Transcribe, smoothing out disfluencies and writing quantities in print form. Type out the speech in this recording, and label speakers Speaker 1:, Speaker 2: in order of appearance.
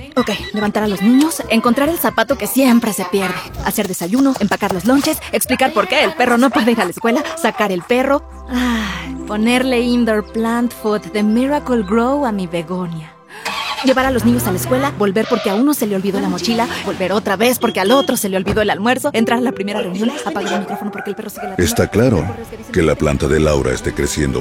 Speaker 1: Ok, levantar a los niños, encontrar el zapato que siempre se pierde, hacer desayuno, empacar los lonches, explicar por qué el perro no puede ir a la escuela, sacar el perro, ponerle indoor plant food de Miracle Grow a mi begonia. Llevar a los niños a la escuela, volver porque a uno se le olvidó la mochila, volver otra vez porque al otro se le olvidó el almuerzo, entrar a la primera reunión, apagar el micrófono porque el perro sigue ladrando.
Speaker 2: Está claro que la planta de Laura esté creciendo